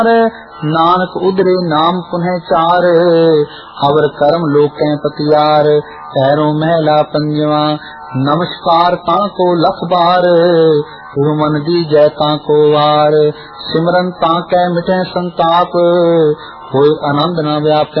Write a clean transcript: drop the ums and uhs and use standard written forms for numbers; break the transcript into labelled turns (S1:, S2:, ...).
S1: नानक उदरे नाम पुनः चार, अवर कर्म लोकें पतियार। पैरों महला पंजवा नमस्कार ताको लख बार, मन दी जय ताको वार। सिमरन ताकै मिटे संताप, होय आनंद न व्यापे